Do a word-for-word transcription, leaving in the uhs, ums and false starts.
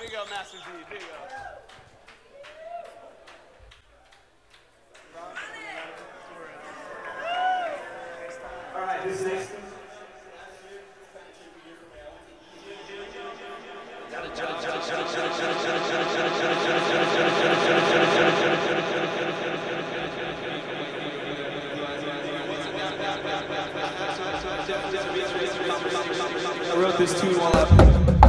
you go, Master G. There you go. All right, this next. I wrote this tune while I